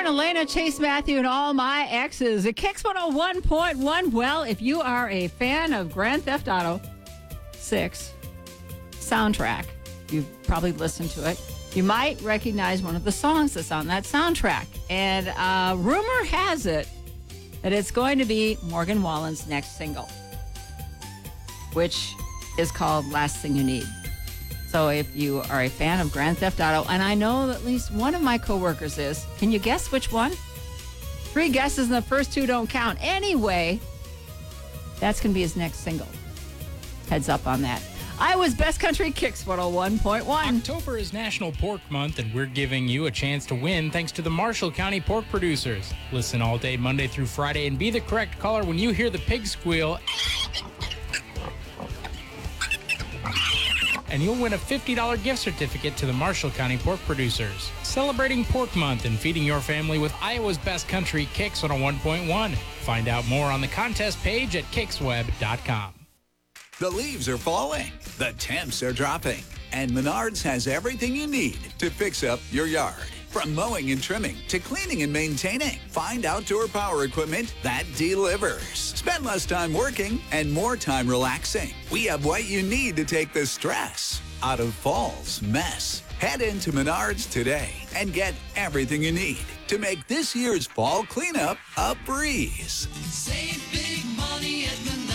Lauren, Elena, Chase Matthew, and all my exes. It Kicks 101.1. Well, if you are a fan of Grand Theft Auto 6 soundtrack, you've probably listened to it. You might recognize one of the songs that's on that soundtrack. And rumor has it that it's going to be Morgan Wallen's next single, which is called Last Thing You Need. So if you are a fan of Grand Theft Auto, and I know at least one of my coworkers is, can you guess which one? 3 guesses and the first 2 don't count. Anyway, that's going to be his next single. Heads up on that. Iowa's Best Country Kicks 101.1. October is National Pork Month, and we're giving you a chance to win thanks to the Marshall County Pork Producers. Listen all day, Monday through Friday, and be the correct caller when you hear the pig squeal. And you'll win a $50 gift certificate to the Marshall County Pork Producers. Celebrating Pork Month and feeding your family with Iowa's Best Country Kicks 101.1. Find out more on the contest page at kicksweb.com. The leaves are falling, the temps are dropping, and Menards has everything you need to fix up your yard. From mowing and trimming to cleaning and maintaining, find outdoor power equipment that delivers. Spend less time working and more time relaxing. We have what you need to take the stress out of fall's mess. Head into Menards today and get everything you need to make this year's fall cleanup a breeze. Save big money at Menards.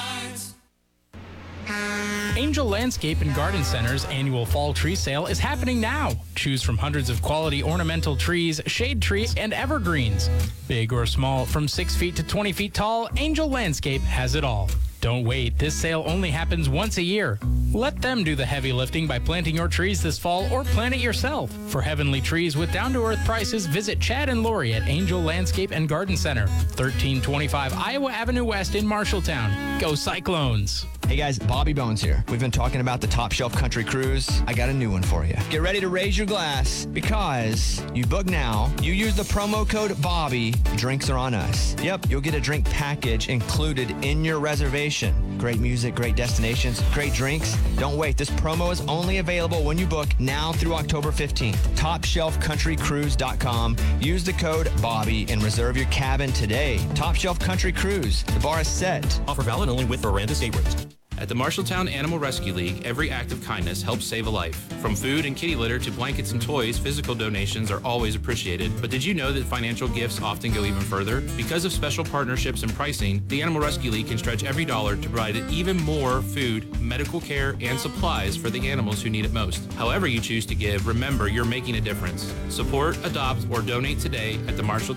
Angel Landscape and Garden Center's annual fall tree sale is happening now. Choose from hundreds of quality ornamental trees, shade trees, and evergreens. Big or small, from 6 feet to 20 feet tall, Angel Landscape has it all. Don't wait. This sale only happens once a year. Let them do the heavy lifting by planting your trees this fall or plant it yourself. For heavenly trees with down-to-earth prices, visit Chad and Lori at Angel Landscape and Garden Center, 1325 Iowa Avenue West in Marshalltown. Go Cyclones! Hey guys, Bobby Bones here. We've been talking about the Top Shelf Country Cruise. I got a new one for you. Get ready to raise your glass because you book now, you use the promo code BOBBY, drinks are on us. Yep, you'll get a drink package included in your reservation. Great music, great destinations, great drinks. Don't wait. This promo is only available when you book now through October 15th. TopShelfCountryCruise.com. Use the code BOBBY and reserve your cabin today. Top Shelf Country Cruise. The bar is set. Offer valid only with Miranda State Rooms. At the Marshalltown Animal Rescue League, every act of kindness helps save a life. From food and kitty litter to blankets and toys, physical donations are always appreciated. But did you know that financial gifts often go even further? Because of special partnerships and pricing, the Animal Rescue League can stretch every dollar to provide even more food, medical care, and supplies for the animals who need it most. However you choose to give, remember you're making a difference. Support, adopt, or donate today at the Marshall